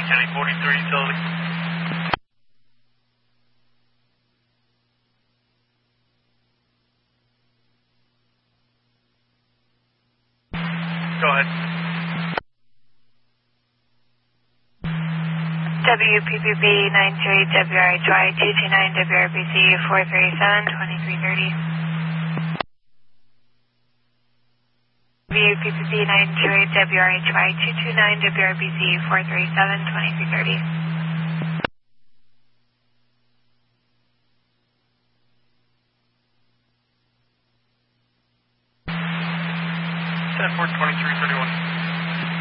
County 43 utility. Go ahead. WPPB 928 WRHY 229 WRBC 437 2330. WPPB 928 WRHY 229 WRBC 437 2330. 10420.